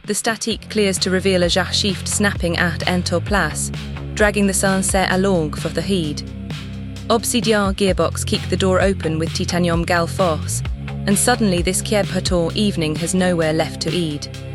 The statique clears to reveal a Jachshift snapping at Ento Place, dragging the sunset along for the heed. Obsidian gearbox kick the door open with titanium gale force, and suddenly this Kieb Hator evening has nowhere left to eat.